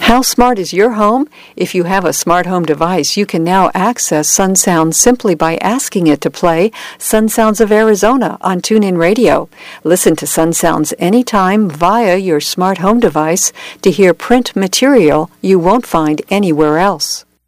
How smart is your home? If you have a smart home device, you can now access Sun Sounds simply by asking it to play Sun Sounds of Arizona on TuneIn Radio. Listen to Sun Sounds anytime via your smart home device to hear print material you won't find anywhere else.